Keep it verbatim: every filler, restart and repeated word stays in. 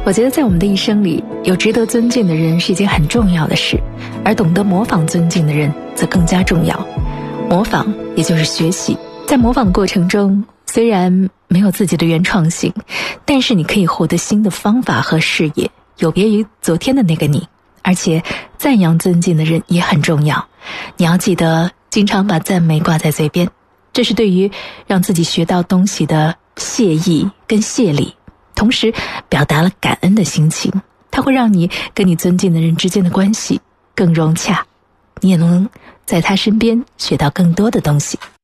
我觉得在我们的一生里，有值得尊敬的人是一件很重要的事，而懂得模仿尊敬的人则更加重要。模仿也就是学习，在模仿的过程中，虽然没有自己的原创性，但是你可以获得新的方法和视野，有别于昨天的那个你。而且赞扬尊敬的人也很重要，你要记得经常把赞美挂在嘴边，这是对于让自己学到东西的谢意跟谢礼，同时表达了感恩的心情，它会让你跟你尊敬的人之间的关系更融洽，你也能在他身边学到更多的东西。